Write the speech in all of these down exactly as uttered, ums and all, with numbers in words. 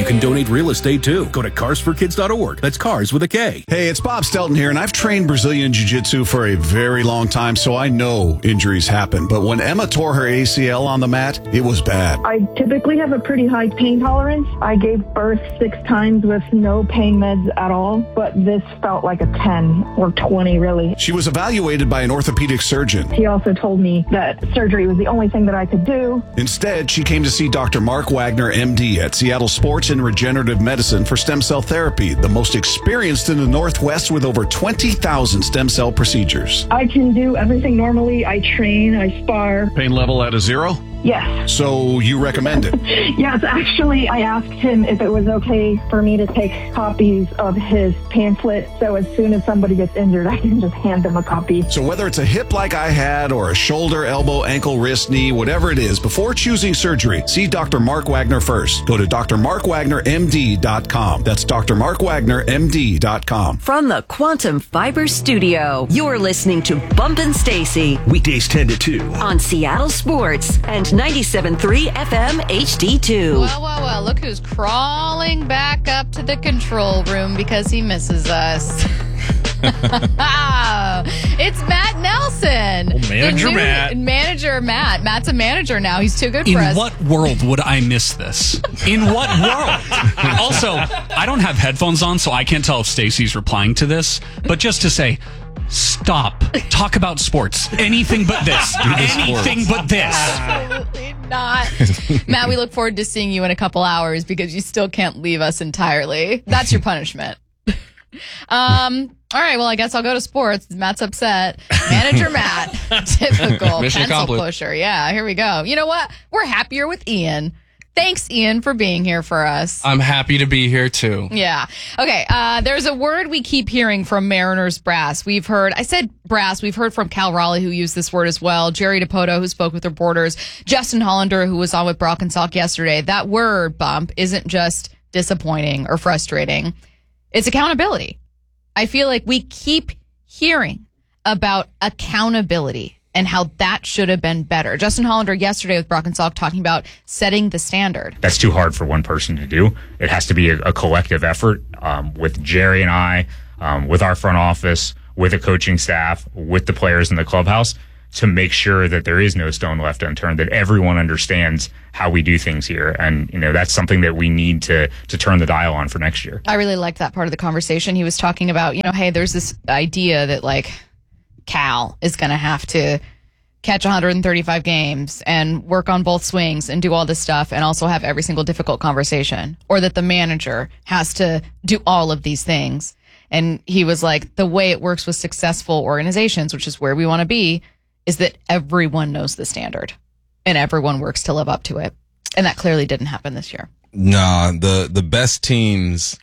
can donate real estate too. Go to cars for kids dot org. That's cars with a K. Hey, it's Bob Stelton here, and I've trained Brazilian Jiu-Jitsu for a very long time, so I know injuries happen. But when Emma tore her A C L on the mat, it was bad. I typically have a pretty high pain tolerance. I gave birth six times with no pain meds at all, but this felt like a ten or twenty, really. She was evaluated by an orthopedic surgeon. He also told me that surgery was the only thing that I could do. Instead, she came to see Doctor Mark Wagner, M D, at Seattle Sports and Regenerative Medicine for stem cell therapy, the most experienced in the Northwest with over twenty thousand stem cell procedures. I can do everything normally. I train, I spar. Pain level at a zero? Yes. So you recommend it? Yes, actually, I asked him if it was okay for me to take copies of his pamphlet, so as soon as somebody gets injured, I can just hand them a copy. So whether it's a hip like I had or a shoulder, elbow, ankle, wrist, knee, whatever it is, before choosing surgery, see Doctor Mark Wagner first. Go to D R Mark Wagner M D dot com. That's D R Mark Wagner M D dot com. From the Quantum Fiber Studio, you're listening to Bumpin' Stacy Weekdays ten to two. on Seattle Sports and ninety-seven point three F M H D two. Well, well, well, look who's crawling back up to the control room because he misses us. It's Matt Nelson. Oh, manager The new- Matt. Manager Matt. Matt's a manager now. He's too good In for us. what world would I miss this? In what world? Also, I don't have headphones on, so I can't tell if Stacy's replying to this. But just to say, stop. Talk about sports. Anything but this. Anything but this. Absolutely not. Matt, we look forward to seeing you in a couple hours because you still can't leave us entirely. That's your punishment. Um. All right. Well, I guess I'll go to sports. Matt's upset. Manager Matt. Typical Mission pencil accomplished. pusher. Yeah. Here we go. You know what? We're happier with Ian. Thanks, Ian, for being here for us. I'm happy to be here too. Yeah. Okay. Uh, there's a word we keep hearing from Mariners brass. We've heard, I said brass, we've heard from Cal Raleigh, who used this word as well, Jerry DePoto, who spoke with reporters, Justin Hollander, who was on with Brock and Salk yesterday. That word, bump, isn't just disappointing or frustrating. It's accountability. I feel like we keep hearing about accountability and how that should have been better. Justin Hollander yesterday with Brock and Salk talking about setting the standard. That's too hard for one person to do. It has to be a, a collective effort um, with Jerry and I, um, with our front office, with the coaching staff, with the players in the clubhouse to make sure that there is no stone left unturned, that everyone understands how we do things here. And, you know, that's something that we need to to turn the dial on for next year. I really liked that part of the conversation. He was talking about, you know, hey, there's this idea that like Cal is going to have to catch one hundred thirty-five games and work on both swings and do all this stuff and also have every single difficult conversation, or that the manager has to do all of these things. And he was like, the way it works with successful organizations, which is where we want to be, is that everyone knows the standard and everyone works to live up to it. And that clearly didn't happen this year. Nah, the, the best teams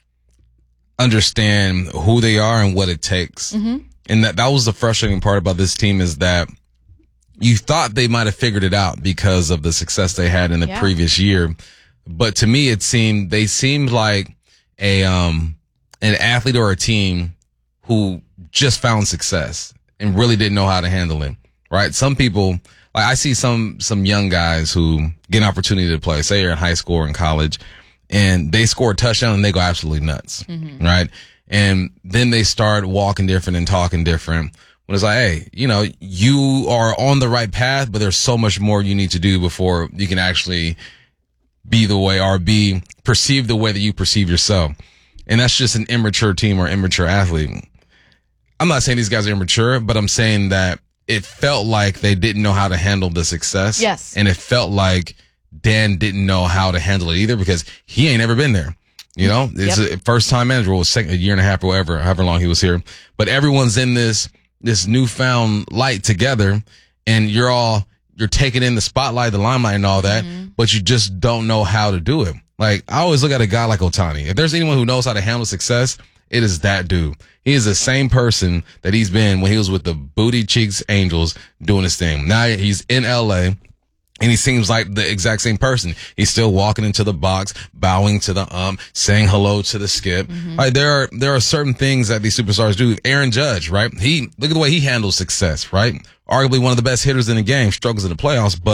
understand who they are and what it takes. Mm-hmm. And that, that was the frustrating part about this team, is that you thought they might have figured it out because of the success they had in the Yeah. previous year. But to me, it seemed, they seemed like a, um, an athlete or a team who just found success and really didn't know how to handle it. Right? Some people, like I see some, some young guys who get an opportunity to play, say you're in high school or in college, and they score a touchdown and they go absolutely nuts. Mm-hmm. Right? And then they start walking different and talking different. When it's like, hey, you know, you are on the right path, but there's so much more you need to do before you can actually be the way, or be perceived the way that you perceive yourself. And that's just an immature team or immature athlete. I'm not saying these guys are immature, but I'm saying that it felt like they didn't know how to handle the success. Yes. And it felt like Dan didn't know how to handle it either, because he ain't never been there. You know, it's Yep. a first time manager, was second, a year and a half or whatever, however long he was here. But everyone's in this, this newfound light together, and you're all, you're taking in the spotlight, the limelight and all that, Mm-hmm. but you just don't know how to do it. Like, I always look at a guy like Ohtani. If there's anyone who knows how to handle success, it is that dude. He is the same person that he's been when he was with the Booty Cheeks Angels doing his thing. Now he's in L A, and he seems like the exact same person. He's still walking into the box, bowing to the ump, saying hello to the skip. Mm-hmm. Like, there are, there are certain things that these superstars do. Aaron Judge, right? He, look at the way he handles success, right? Arguably one of the best hitters in the game, struggles in the playoffs, but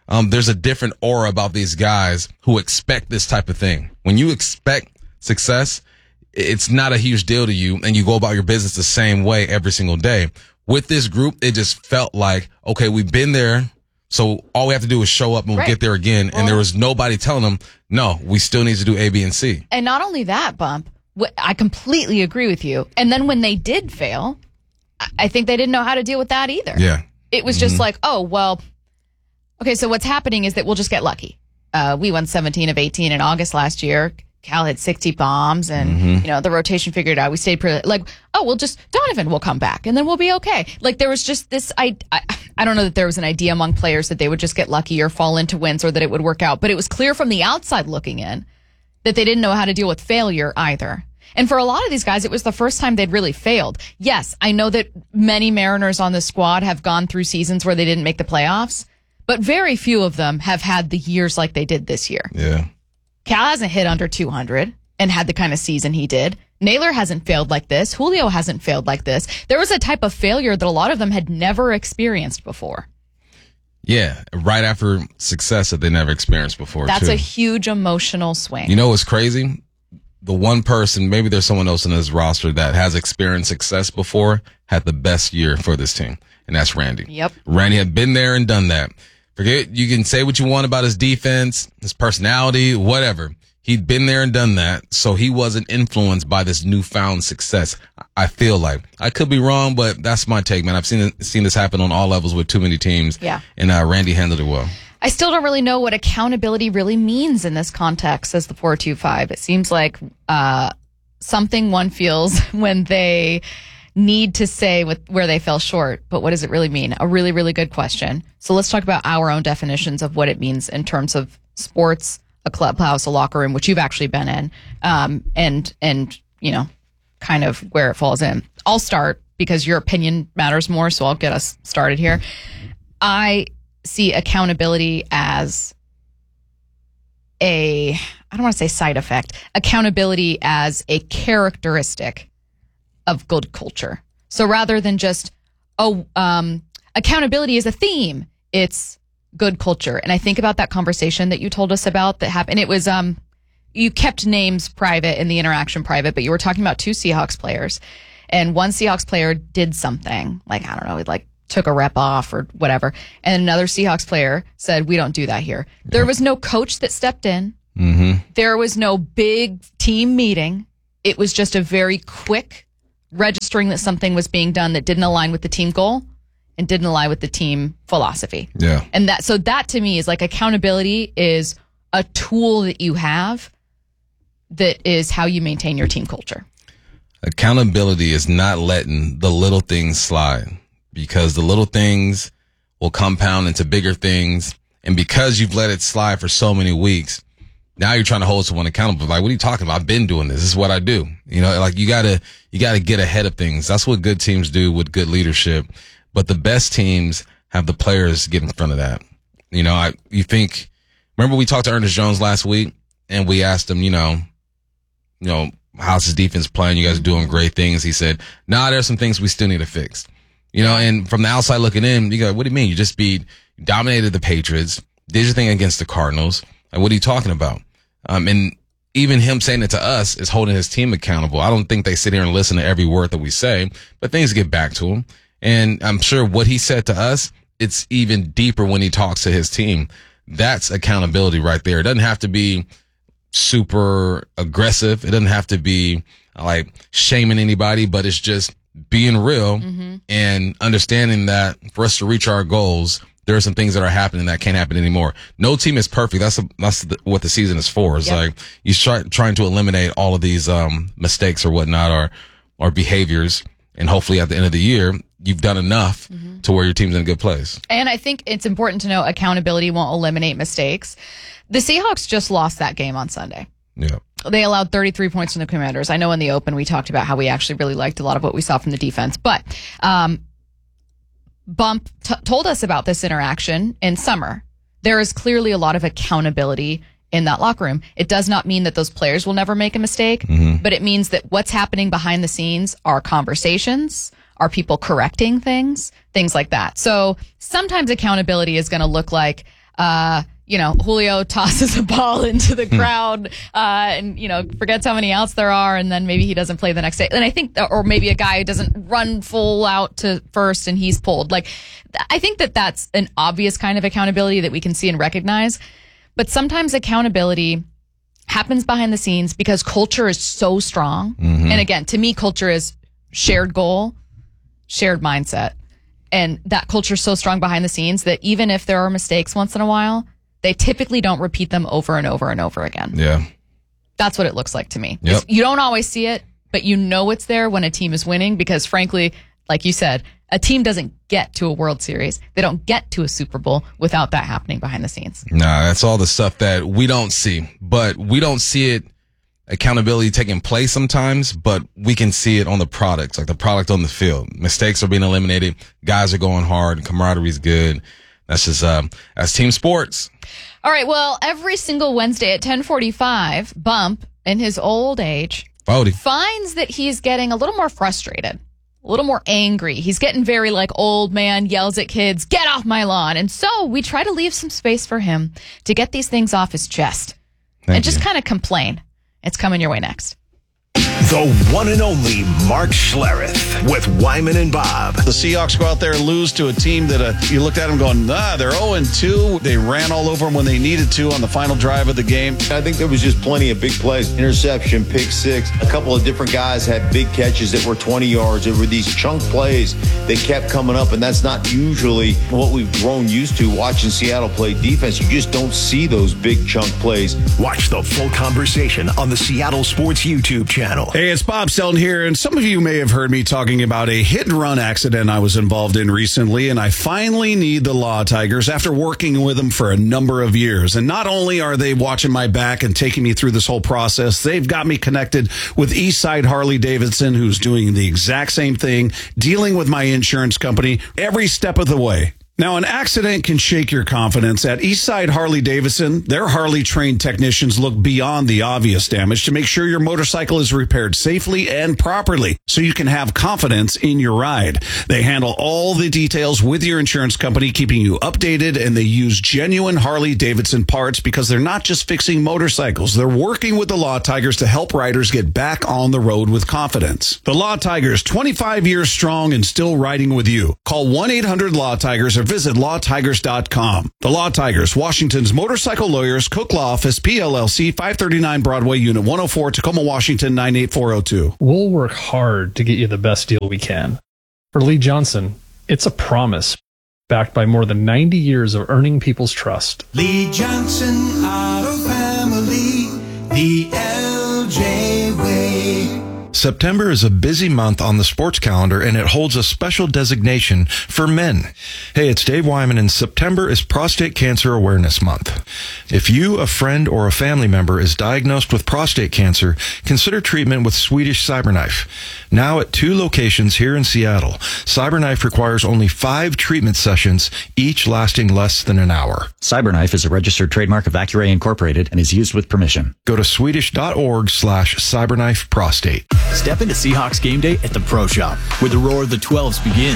Um, there's a different aura about these guys who expect this type of thing. When you expect success, it's not a huge deal to you, and you go about your business the same way every single day. With this group, it just felt like, okay, we've been there, so all we have to do is show up and we'll Right. get there again. Well, and there was nobody telling them, no, we still need to do A, B, and C. And not only that, Bump, wh- I completely agree with you. And then when they did fail, I- I think they didn't know how to deal with that either. Yeah. It was just like, oh, well, okay, so what's happening is that we'll just get lucky. Uh, we won seventeen of eighteen in August last year. Cal hit sixty bombs and, you know, the rotation figured out. We stayed pretty, like, oh, we'll just, Donovan will come back and then we'll be okay. Like, there was just this, I, I, I don't know that there was an idea among players that they would just get lucky or fall into wins or that it would work out, but it was clear from the outside looking in that they didn't know how to deal with failure either. And for a lot of these guys, it was the first time they'd really failed. Yes, I know that many Mariners on the squad have gone through seasons where they didn't make the playoffs, but very few of them have had the years like they did this year. Yeah. Cal hasn't hit under two hundred and had the kind of season he did. Naylor hasn't failed like this. Julio hasn't failed like this. There was a type of failure that a lot of them had never experienced before. Yeah. Right after success that they never experienced before, That's too. a huge emotional swing. You know what's crazy? The one person, maybe there's someone else in this roster that has experienced success before, had the best year for this team, and that's Randy. Yep. Randy had been there and done that. Forget, you can say what you want about his defense, his personality, whatever. He'd been there and done that, so he wasn't influenced by this newfound success. I feel like I could be wrong, but that's my take, man. I've seen it, seen this happen on all levels with too many teams. Yeah. And uh, Randy handled it well. I still don't really know what accountability really means in this context, says the four two five. It seems like uh, something one feels when they need to say with, where they fell short, but what does it really mean? A really, really good question. So let's talk about our own definitions of what it means in terms of sports, a clubhouse, a locker room, which you've actually been in, um, and, and, you know, kind of where it falls in. I'll start because your opinion matters more, so I'll get us started here. I see accountability as a, I don't want to say side effect, accountability as a characteristic of good culture. So rather than just, oh, um, accountability is a theme, it's good culture. And I think about that conversation that you told us about that happened. It was, um, you kept names private and the interaction private, but you were talking about two Seahawks players. And one Seahawks player did something, like, I don't know, like took a rep off or whatever. And another Seahawks player said, we don't do that here. Yeah. There was no coach that stepped in. Mm-hmm. There was no big team meeting. It was just a very quick registering that something was being done that didn't align with the team goal and didn't align with the team philosophy. Yeah. And that, so that to me is like accountability is a tool that you have that is how you maintain your team culture. Accountability is not letting the little things slide, because the little things will compound into bigger things. And because you've let it slide for so many weeks, now you're trying to hold someone accountable. Like, what are you talking about? I've been doing this. This is what I do. You know, like you gotta, you gotta get ahead of things. That's what good teams do with good leadership. But the best teams have the players get in front of that. You know, I, you think, remember we talked to Ernest Jones last week and we asked him, you know, you know, how's his defense playing? You guys are doing great things. He said, nah, there's some things we still need to fix. You know, and from the outside looking in, you go, what do you mean? You just beat, dominated the Patriots, did your thing against the Cardinals. Like, what are you talking about? Um, and even him saying it to us is holding his team accountable. I don't think they sit here and listen to every word that we say, but things get back to him. And I'm sure what he said to us, it's even deeper when he talks to his team. That's accountability right there. It doesn't have to be super aggressive. It doesn't have to be like shaming anybody, but it's just being real mm-hmm. and understanding that for us to reach our goals, there are some things that are happening that can't happen anymore. No team is perfect. That's a, that's the, what the season is for. It's yep. like you start trying to eliminate all of these um, mistakes or whatnot, or or behaviors, and hopefully at the end of the year, you've done enough mm-hmm. to where your team's in a good place. And I think it's important to know accountability won't eliminate mistakes. The Seahawks just lost that game on Sunday. Yeah. They allowed thirty-three points from the Commanders. I know in the open we talked about how we actually really liked a lot of what we saw from the defense. But um, Bump t- told us about this interaction in summer. There is clearly a lot of accountability in that locker room. It does not mean that those players will never make a mistake, mm-hmm. but it means that what's happening behind the scenes are conversations, are people correcting things, things like that. So sometimes accountability is going to look like, uh, you know, Julio tosses a ball into the crowd, uh, and, you know, forgets how many outs there are, and then maybe he doesn't play the next day. And I think, that, or maybe a guy who doesn't run full out to first and he's pulled. Like, I think that that's an obvious kind of accountability that we can see and recognize. But sometimes accountability happens behind the scenes because culture is so strong. Mm-hmm. And again, to me, culture is shared goal, shared mindset. And that culture is so strong behind the scenes that even if there are mistakes once in a while, they typically don't repeat them over and over and over again. Yeah. That's what it looks like to me. Yep. You don't always see it, but you know it's there when a team is winning because, frankly, like you said, a team doesn't get to a World Series. They don't get to a Super Bowl without that happening behind the scenes. Nah, that's all the stuff that we don't see. But we don't see it, accountability taking place sometimes, but we can see it on the products, like the product on the field. Mistakes are being eliminated. Guys are going hard. Camaraderie is good. That's just, uh, that's team sports. All right. Well, every single Wednesday at ten forty-five, Bump, in his old age, Bodie finds that he's getting a little more frustrated, a little more angry. He's getting very like old man, yells at kids, get off my lawn. And so we try to leave some space for him to get these things off his chest Thank and just you. kind of complain. It's coming your way next. The one and only Mark Schlereth with Wyman and Bob. The Seahawks go out there and lose to a team that uh, you looked at them going, ah, they're oh and two. They ran all over them when they needed to on the final drive of the game. I think there was just plenty of big plays. Interception, pick six. A couple of different guys had big catches that were twenty yards. There were these chunk plays that kept coming up, and that's not usually what we've grown used to watching Seattle play defense. You just don't see those big chunk plays. Watch the full conversation on the Seattle Sports YouTube channel. Hey, it's Bob Selton here, and some of you may have heard me talking about a hit-and-run accident I was involved in recently, and I finally need the Law Tigers after working with them for a number of years. And not only are they watching my back and taking me through this whole process, they've got me connected with Eastside Harley-Davidson, who's doing the exact same thing, dealing with my insurance company every step of the way. Now, an accident can shake your confidence. At Eastside Harley-Davidson, their Harley-trained technicians look beyond the obvious damage to make sure your motorcycle is repaired safely and properly so you can have confidence in your ride. They handle all the details with your insurance company, keeping you updated, and they use genuine Harley-Davidson parts because they're not just fixing motorcycles. They're working with the Law Tigers to help riders get back on the road with confidence. The Law Tigers, twenty-five years strong and still riding with you. Call one eight hundred law tigers or visit law tigers dot com. The Law Tigers, Washington's motorcycle lawyers, Cook Law Office, P L L C, five thirty-nine Broadway, Unit one oh four, Tacoma, Washington, nine eight four oh two. We'll work hard to get you the best deal we can. For Lee Johnson, it's a promise backed by more than ninety years of earning people's trust. Lee Johnson, our family, the L J way. September is a busy month on the sports calendar, and it holds a special designation for men. Hey, it's Dave Wyman, and September is Prostate Cancer Awareness Month. If you, a friend, or a family member is diagnosed with prostate cancer, consider treatment with Swedish CyberKnife. Now at two locations here in Seattle, CyberKnife requires only five treatment sessions, each lasting less than an hour. CyberKnife is a registered trademark of Accuray Incorporated and is used with permission. Go to swedish.org slash cyberknife prostate. Step into Seahawks game day at the Pro Shop, where the roar of the twelves begins.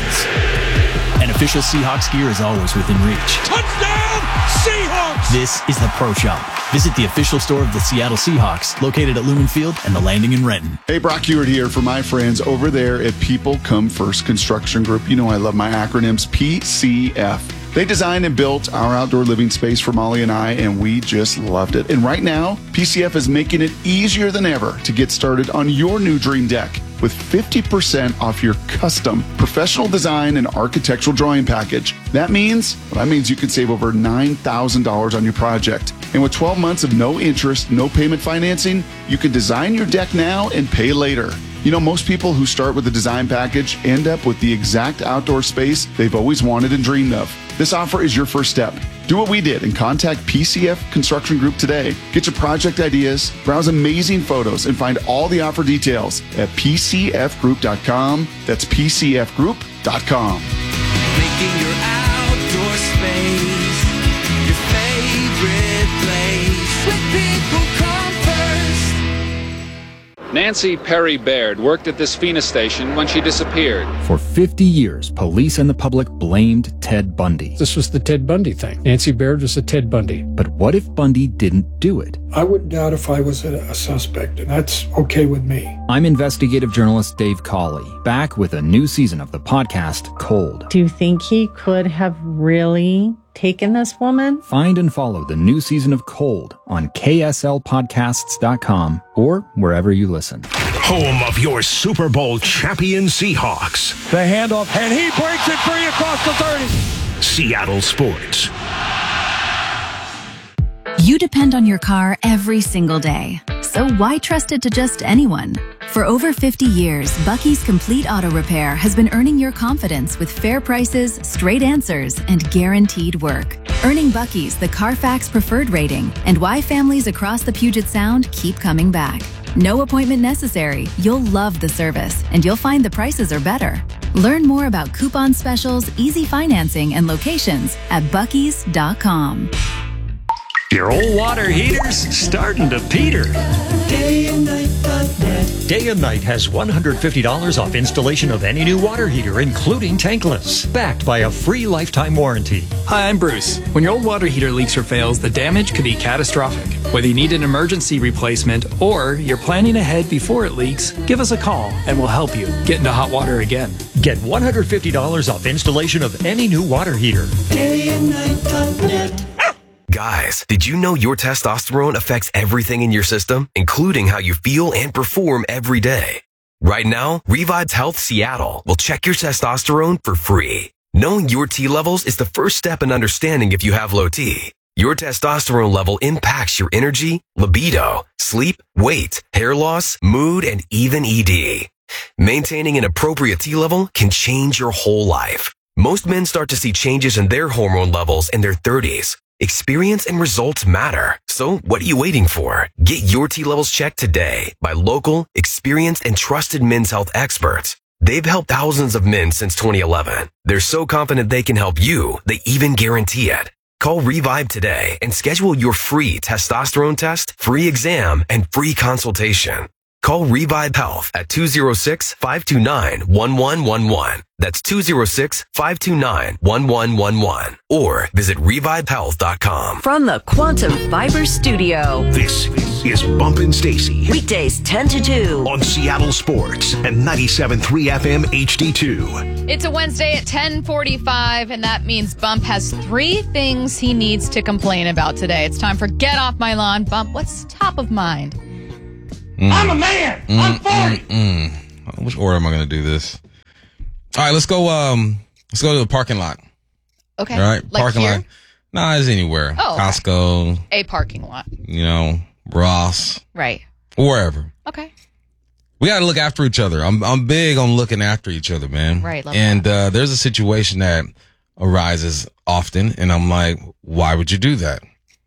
And official Seahawks gear is always within reach. Touchdown, Seahawks! This is the Pro Shop. Visit the official store of the Seattle Seahawks, located at Lumen Field and the Landing in Renton. Hey, Brock Hewitt here for my friends over there at People Come First Construction Group. You know I love my acronyms, P C F. They designed and built our outdoor living space for Molly and I, and we just loved it. And right now, P C F is making it easier than ever to get started on your new dream deck with fifty percent off your custom professional design and architectural drawing package. That means, well, that means you can save over nine thousand dollars on your project. And with twelve months of no interest, no payment financing, you can design your deck now and pay later. You know, most people who start with a design package end up with the exact outdoor space they've always wanted and dreamed of. This offer is your first step. Do what we did and contact P C F Construction Group today. Get your project ideas, browse amazing photos, and find all the offer details at p c f group dot com. That's p c f group dot com. Making your outdoor space your favorite place. With People Come First. Nancy Perry Baird worked at this Phoenix station when she disappeared. For fifty years, police and the public blamed Ted Bundy. This was the Ted Bundy thing. Nancy Baird was a Ted Bundy. But what if Bundy didn't do it? I wouldn't doubt if I was a, a suspect, and that's okay with me. I'm investigative journalist Dave Cawley, back with a new season of the podcast Cold. Do you think he could have really taken this woman? Find and follow the new season of Cold on K S L podcasts dot com or wherever you listen. Home of your Super Bowl champion Seahawks. The handoff, and he breaks it free across the thirty. Seattle Sports. You depend on your car every single day. So why trust it to just anyone? For over fifty years, Bucky's Complete Auto Repair has been earning your confidence with fair prices, straight answers, and guaranteed work. Earning Bucky's the Carfax Preferred rating, and why families across the Puget Sound keep coming back. No appointment necessary. You'll love the service, and you'll find the prices are better. Learn more about coupon specials, easy financing, and locations at buckys dot com. Your old water heater's starting to peter. Day and Night dot net. Day and Night has one hundred fifty dollars off installation of any new water heater, including tankless, backed by a free lifetime warranty. Hi, I'm Bruce. When your old water heater leaks or fails, the damage could be catastrophic. Whether you need an emergency replacement or you're planning ahead before it leaks, give us a call and we'll help you get into hot water again. Get one hundred fifty dollars off installation of any new water heater. Day and Night dot net. Guys, did you know your testosterone affects everything in your system, including how you feel and perform every day? Right now, Revive Health Seattle will check your testosterone for free. Knowing your T levels is the first step in understanding if you have low T. Your testosterone level impacts your energy, libido, sleep, weight, hair loss, mood, and even E D. Maintaining an appropriate T level can change your whole life. Most men start to see changes in their hormone levels in their thirties. Experience and results matter. So what are you waiting for? Get your T levels checked today by local, experienced, and trusted men's health experts. They've helped thousands of men since twenty eleven. They're so confident they can help you, they even guarantee it. Call Revive today and schedule your free testosterone test, free exam, and free consultation. Call Revive Health at two oh six, five two nine, one one one one. That's two oh six, five two nine, one one one one. Or visit revive health dot com. From the Quantum Fiber Studio. This is Bumpin' Stacy. Weekdays ten to two. On Seattle Sports and ninety-seven point three F M H D two. It's a Wednesday at ten forty-five, and that means Bump has three things he needs to complain about today. It's time for Get Off My Lawn. Bump, what's top of mind? Mm. I'm a man. Mm, I'm forty. Mm, mm. Which order am I going to do this? All right, let's go. Um, let's go to the parking lot. Okay. All right, like parking here? lot. Nah, it's anywhere. Oh, okay. Costco. A parking lot. You know, Ross. Right. Wherever. Okay. We got to look after each other. I'm I'm big on looking after each other, man. Right. Love and uh, there's a situation that arises often, and I'm like, why would you do that?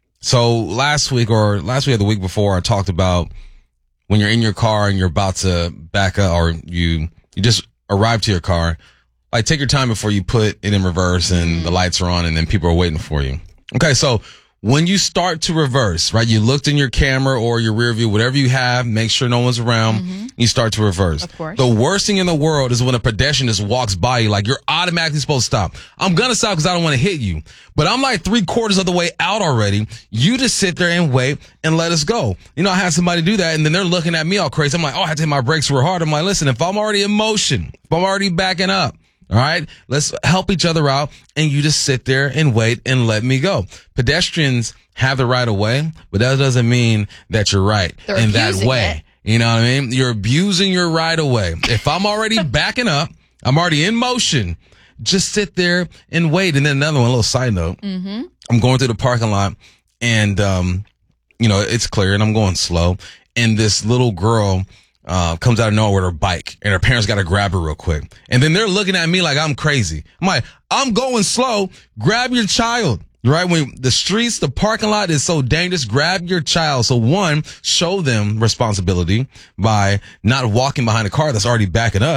So last week or last week or the week before, I talked about when you're in your car and you're about to back up, or you you just arrive to your car, like take your time before you put it in reverse and mm-hmm. the lights are on and then people are waiting for you. Okay, so when you start to reverse, right, you looked in your camera or your rear view, whatever you have, make sure no one's around, mm-hmm. you start to reverse. Of course. The worst thing in the world is when a pedestrian just walks by you, like you're automatically supposed to stop. I'm going to stop because I don't want to hit you, but I'm like three quarters of the way out already. You just sit there and wait and let us go. You know, I had somebody do that and then they're looking at me all crazy. I'm like, oh, I had to hit my brakes real hard. I'm like, listen, if I'm already in motion, if I'm already backing up, all right, let's help each other out. And you just sit there and wait and let me go. Pedestrians have the right of way, but that doesn't mean that you're right They're in that way. It. You know what I mean? You're abusing your right of way. If I'm already backing up, I'm already in motion, just sit there and wait. And then another one, a little side note. Mm-hmm. I'm going through the parking lot and, um, you know, it's clear and I'm going slow. And this little girl Uh, comes out of nowhere with her bike and her parents got to grab her real quick. And then they're looking at me like I'm crazy. I'm like, I'm going slow. Grab your child. Right? When the streets, the parking lot is so dangerous, grab your child. So one, show them responsibility by not walking behind a car that's already backing up.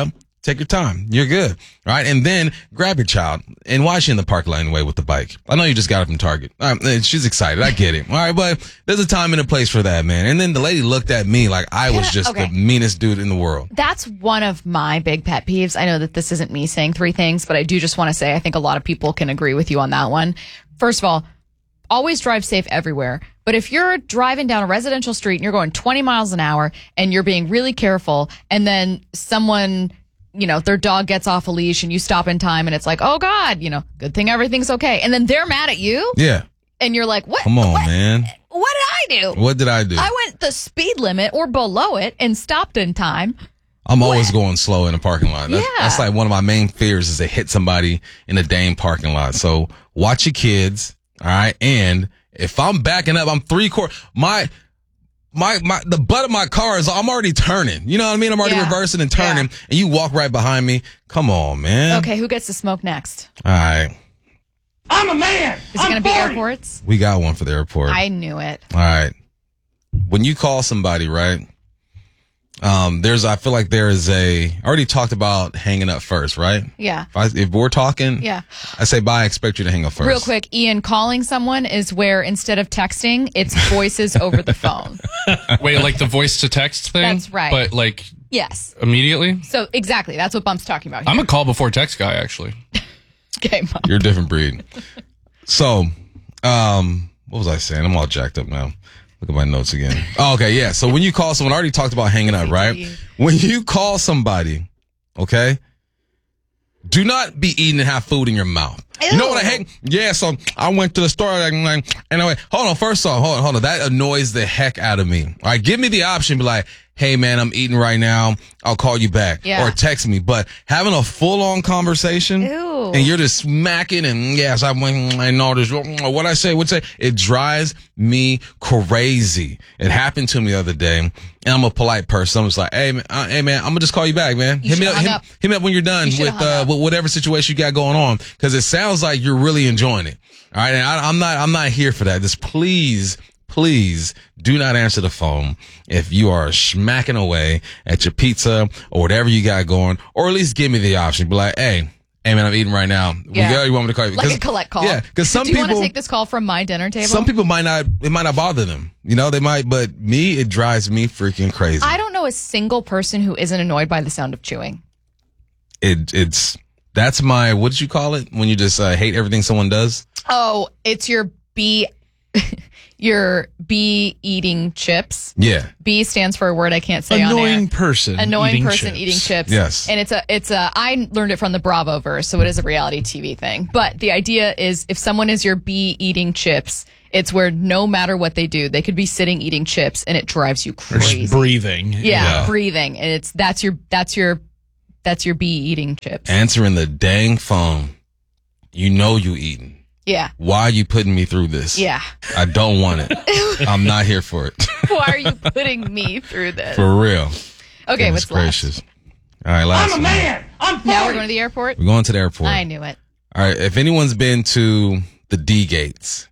Take your time. You're good. Right. And then grab your child and watch you in the park line way with the bike. I know you just got it from Target. All right, she's excited. I get it. All right. But there's a time and a place for that, man. And then the lady looked at me like I was just okay. the meanest dude in the world. That's one of my big pet peeves. I know that this isn't me saying three things, but I do just want to say I think a lot of people can agree with you on that one. First of all, always drive safe everywhere. But if you're driving down a residential street and you're going twenty miles an hour and you're being really careful and then someone, you know, their dog gets off a leash and you stop in time and it's like, oh God, you know, good thing everything's okay. And then they're mad at you. Yeah. And you're like, what? Come on, what, man. What did I do? What did I do? I went the speed limit or below it and stopped in time. I'm always what? going slow in a parking lot. That's, yeah. that's like one of my main fears is to hit somebody in a dang parking lot. So watch your kids. All right. And if I'm backing up, I'm three quarter, my, My, my, the butt of my car is, I'm already turning. You know what I mean? I'm already yeah. reversing and turning, yeah. and you walk right behind me. Come on, man. Okay, who gets to smoke next? All right. I'm a man. Is it going to be airports? We got one for the airport. I knew it. All right. When you call somebody, right? Um, there's, I feel like there is a, I already talked about hanging up first, right? Yeah. If, I, if we're talking, yeah. I say bye, I expect you to hang up first. Real quick, Ian, calling someone is where instead of texting, it's voices over the phone. Wait, like the voice to text thing? That's right. But like, yes. Immediately? So exactly. That's what Bump's talking about here. I'm a call before text guy, actually. Okay, Bump. You're a different breed. So, um, what was I saying? I'm all jacked up now. Look at my notes again. Oh, okay, yeah. So when you call someone, I already talked about hanging up, right? When you call somebody, okay, do not be eating and have food in your mouth. Ew. You know what I hate? Yeah, so I went to the store and like, anyway, hold on, first off, hold on, hold on. That annoys the heck out of me. All right, give me the option, be like, hey man, I'm eating right now. I'll call you back. Yeah. Or text me. But having a full-on conversation Ew. and you're just smacking and yes, I went, I know this, what I say, what say, it drives me crazy. It happened to me the other day and I'm a polite person. I'm just like, hey man, uh, hey man, I'm gonna just call you back, man. You hit me up, hit, up. hit me up when you're done you with, uh, with whatever situation you got going on. Cause it sounds like you're really enjoying it. All right. And I, I'm not, I'm not here for that. Just please, Please do not answer the phone if you are smacking away at your pizza or whatever you got going, or at least give me the option. Be like, hey, hey man, I'm eating right now. Yeah. We got, you want me to call you? Like a collect call. Yeah, because some do you people want to take this call from my dinner table? Some people might not. It might not bother them. You know, they might. But me, it drives me freaking crazy. I don't know a single person who isn't annoyed by the sound of chewing. It it's that's my what did you call it when you just uh, hate everything someone does? Oh, it's your bee. Your bee eating chips. Yeah. B stands for a word I can't say on air. Annoying person. Annoying eating person chips. eating chips. Yes. And it's a, it's a, I learned it from the Bravoverse, so it is a reality T V thing. But the idea is if someone is your bee eating chips, it's where no matter what they do, they could be sitting eating chips and it drives you crazy. Just breathing. Yeah, Yeah. breathing. And it's, that's your, that's your, that's your bee eating chips. Answering the dang phone. You know you eating. Yeah. Why are you putting me through this? Yeah. I don't want it. I'm not here for it. Why are you putting me through this? For real. Okay, Goodness what's last? gracious. All right, last I'm a one. man. I'm forty. Now we're going to the airport? We're going to the airport. I knew it. All right. If anyone's been to the D gates,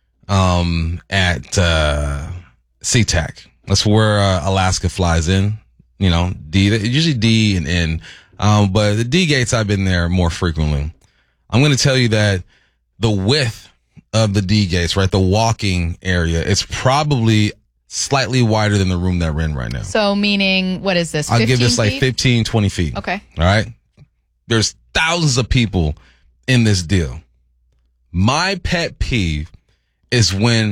um, at, uh, SeaTac, that's where, uh, Alaska flies in, you know, D, usually D and N. Um, but the D gates, I've been there more frequently. I'm going to tell you that the width of the D gates, right? The walking area, it's probably slightly wider than the room that we're in right now. So meaning, what is this? I'll give this feet? like fifteen, twenty feet. Okay. All right. There's thousands of people in this deal. My pet peeve is when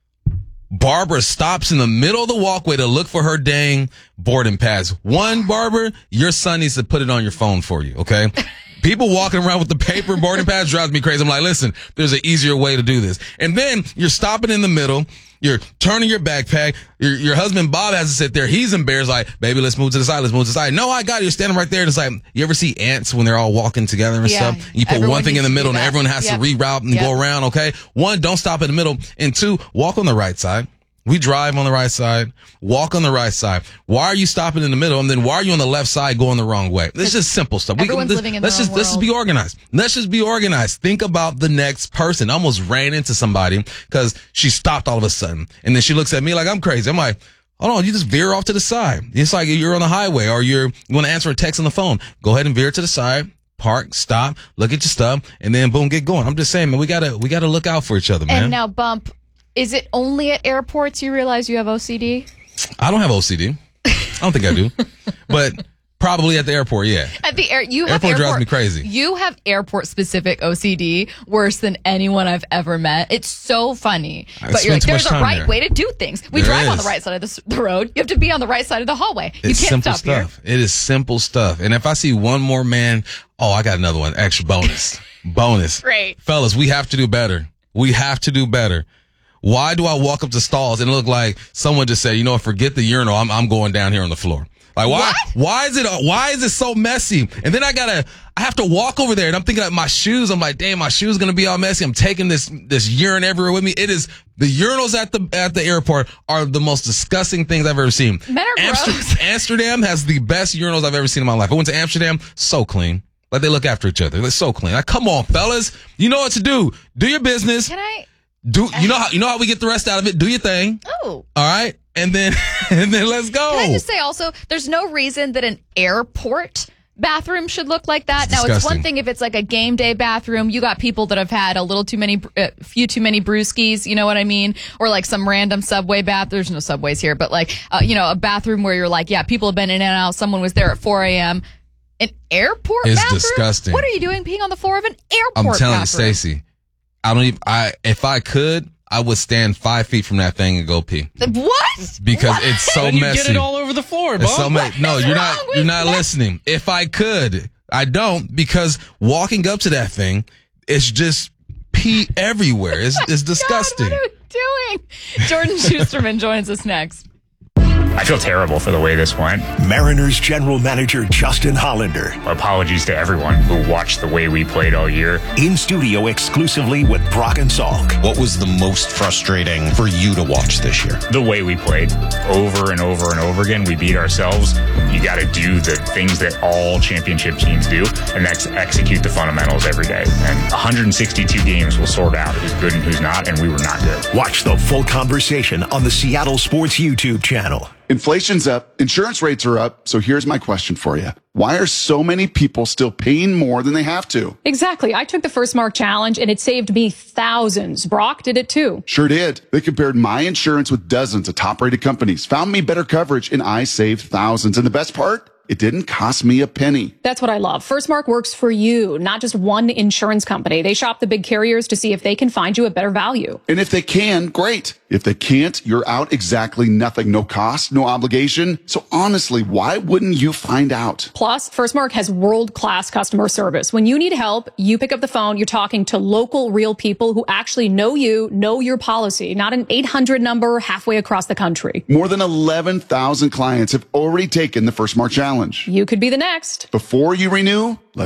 Barbara stops in the middle of the walkway to look for her dang boarding pass. One, Barbara, your son needs to put it on your phone for you. Okay. People walking around with the paper boarding pass drives me crazy. I'm like, listen, there's an easier way to do this. And then you're stopping in the middle. You're turning your backpack. Your, your husband, Bob, has to sit there. He's embarrassed, like, baby, let's move to the side. Let's move to the side. No, I got it. You're standing right there. And it's like, you ever see ants when they're all walking together and Yeah, stuff? You put everyone one thing in needs the to middle do and that. everyone has Yep. to reroute and Yep. go around. Okay. One, don't stop in the middle. And two, walk on the right side. We drive on the right side, walk on the right side. Why are you stopping in the middle? And then why are you on the left side going the wrong way? It's just simple stuff. We, Everyone's let's, living in the let's just, wrong let's just be organized. Let's just be organized. Think about the next person. I almost ran into somebody because she stopped all of a sudden. And then she looks at me like I'm crazy. I'm like, Hold on, you just veer off to the side. It's like you're on the highway or you're, you want to answer a text on the phone. Go ahead and veer to the side, park, stop, look at your stuff, and then boom, get going. I'm just saying, man, we gotta, we gotta look out for each other, man. And now, Bump, is it only at airports you realize you have O C D? I don't have O C D. I don't think I do, but probably at the airport, yeah. At the air, you have airport, airport drives me crazy. You have airport specific O C D worse than anyone I've ever met. It's so funny, I but you're like, spend too there's much a time right there. way to do things. We There drive on is. the right side of the, s- the road. You have to be on the right side of the hallway. You It's can't simple stop here. stuff. It is simple stuff. And if I see one more man, oh, I got another one. Extra bonus. bonus. Great. Fellas, we have to do better. We have to do better. Why do I walk up to stalls and it look like someone just said, you know what, forget the urinal. I'm, I'm going down here on the floor. Like, why, What? why is it, why is it so messy? And then I gotta, I have to walk over there and I'm thinking like my shoes. I'm like, damn, my shoes going to be all messy. I'm taking this, this urine everywhere with me. It is, the urinals at the, at the airport are the most disgusting things I've ever seen. Men are gross. Amsterdam has the best urinals I've ever seen in my life. I went to Amsterdam, so clean. Like they look after each other. They're so clean. Like, come on, fellas. You know what to do. Do your business. Can I? Do you know how you know how we get the rest out of it? Do your thing. Oh. All right. And then and then let's go. Can I just say also, there's no reason that an airport bathroom should look like that. It's now, it's one disgusting. thing if it's like a game day bathroom. You got people that have had a little too many, a few too many brewskis, you know what I mean? Or like some random subway bath. There's no subways here, but like, uh, you know, a bathroom where you're like, yeah, people have been in and out. Someone was there at four a.m. An airport It's bathroom? disgusting. What are you doing peeing on the floor of an airport I'm telling you, bathroom? Stacey, I don't even I if I could, I would stand five feet from that thing and go pee. What? Because What? it's so And you messy. get it all over the floor, It's so Bob. me- No, is you're wrong not with you're not that? listening. If I could, I don't, because walking up to that thing, it's just pee everywhere. It's it's disgusting. God, what are we doing? Jordan Schusterman joins us next. I feel terrible for the way this went. Mariners general manager Justin Hollander. Apologies to everyone who watched the way we played all year. In studio exclusively with Brock and Salk. What was the most frustrating for you to watch this year? The way we played over and over and over again. We beat ourselves. You got to do the things that all championship teams do, and that's execute the fundamentals every day. And one hundred sixty-two games will sort out who's good and who's not, and we were not good. Watch the full conversation on the Seattle Sports YouTube channel. Inflation's up, insurance rates are up, so here's my question for you. Why are so many people still paying more than they have to? Exactly. I took the First Mark Challenge and it saved me thousands. Brock did it too. Sure did. They compared my insurance with dozens of top-rated companies, found me better coverage, and I saved thousands. And the best part? It didn't cost me a penny. That's what I love. First Mark works for you, not just one insurance company. They shop the big carriers to see if they can find you a better value. And if they can, great. If they can't, you're out exactly nothing. No cost, no obligation. So honestly, why wouldn't you find out? Plus, First Mark has world-class customer service. When you need help, you pick up the phone, you're talking to local, real people who actually know you, know your policy, not an eight hundred number halfway across the country. More than eleven thousand clients have already taken the First Mark Challenge. You could be the next. Before you renew, let